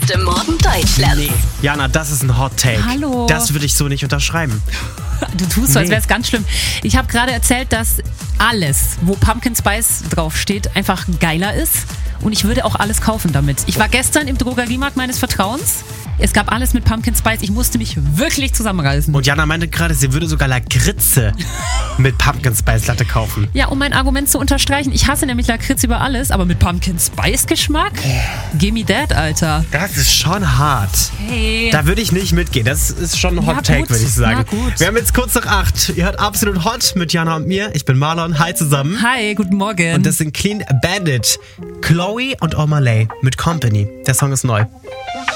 Beste Morgen Deutschlands. Nee, Jana, das ist ein Hot Take. Hallo. Das würde ich so nicht unterschreiben. Du tust so, als wäre es ganz schlimm. Ich habe gerade erzählt, dass alles, wo Pumpkin Spice draufsteht, einfach geiler ist. Und ich würde auch alles kaufen damit. Ich war gestern im Drogeriemarkt meines Vertrauens. Es gab alles mit Pumpkin Spice. Ich musste mich wirklich zusammenreißen. Und Jana meinte gerade, sie würde sogar Lakritze mit Pumpkin Spice Latte kaufen. Ja, um mein Argument zu unterstreichen, ich hasse nämlich Lakritz über alles, aber mit Pumpkin Spice Geschmack? Gimme that, Alter. Das ist schon hart. Hey. Da würde ich nicht mitgehen. Das ist schon ein Ja, Hot Take, gut. würde ich sagen. Na gut. Wir haben jetzt kurz nach 8. Ihr hört Absolut Hot mit Jana und mir. Ich bin Marlon. Hi zusammen. Hi, guten Morgen. Und das sind Clean Bandit, Chloe und Omalay mit Company. Der Song ist neu.